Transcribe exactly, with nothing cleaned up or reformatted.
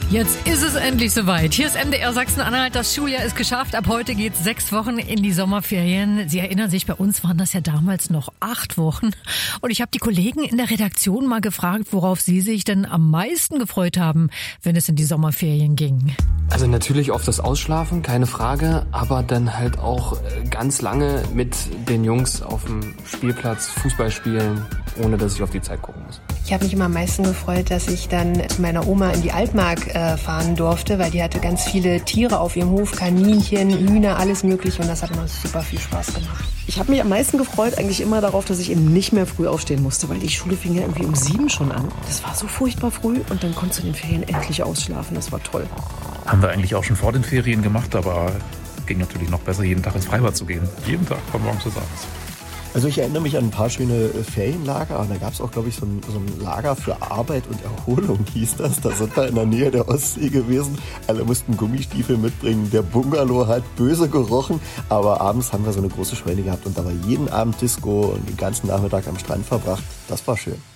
Jetzt ist es endlich soweit. Hier ist M D R Sachsen-Anhalt. Das Schuljahr ist geschafft. Ab heute geht's sechs Wochen in die Sommerferien. Sie erinnern sich, bei uns waren das ja damals noch acht Wochen. Und ich habe die Kollegen in der Redaktion mal gefragt, worauf sie sich denn am meisten gefreut haben, wenn es in die Sommerferien ging. Also natürlich auf das Ausschlafen, keine Frage, aber dann halt auch ganz lange mit den Jungs auf dem Spielplatz Fußball spielen, ohne dass ich auf die Zeit gucken muss. Ich habe mich immer am meisten gefreut, dass ich dann zu meiner Oma in die Altmark äh, fahren durfte, weil die hatte ganz viele Tiere auf ihrem Hof, Kaninchen, Hühner, alles mögliche, und das hat immer super viel Spaß gemacht. Ich habe mich am meisten gefreut eigentlich immer darauf, dass ich eben nicht mehr früh aufstehen musste, weil die Schule fing ja irgendwie um sieben schon an. Das war so furchtbar früh und dann konntest du in den Ferien endlich ausschlafen, das war toll. Haben wir eigentlich auch schon vor den Ferien gemacht, aber ging natürlich noch besser, jeden Tag ins Freibad zu gehen. Jeden Tag, von morgens bis abends. Also ich erinnere mich an ein paar schöne Ferienlager. Und da gab es auch, glaube ich, so ein, so ein Lager für Arbeit und Erholung, hieß das. Da sind wir in der Nähe der Ostsee gewesen. Alle mussten Gummistiefel mitbringen. Der Bungalow hat böse gerochen. Aber abends haben wir so eine große Scheune gehabt. Und da war jeden Abend Disco und den ganzen Nachmittag am Strand verbracht. Das war schön.